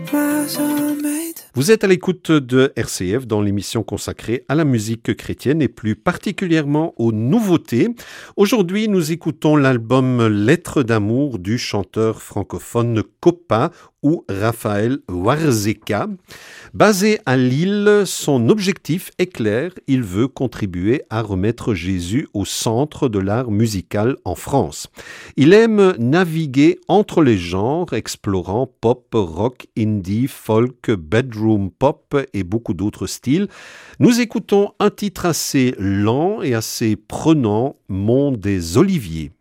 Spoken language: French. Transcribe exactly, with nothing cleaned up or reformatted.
Vous êtes à l'écoute de R C F dans l'émission consacrée à la musique chrétienne et plus particulièrement aux nouveautés. Aujourd'hui, nous écoutons l'album Lettres d'amour du chanteur francophone Copa ou Raphaël Warzeka. Basé à Lille, son objectif est clair, il veut contribuer à remettre Jésus au centre de l'art musical en France. Il aime naviguer entre les genres, explorant pop, rock, indie, folk, bedroom pop et beaucoup d'autres styles. Nous écoutons un titre assez lent et assez prenant, Mont des Oliviers.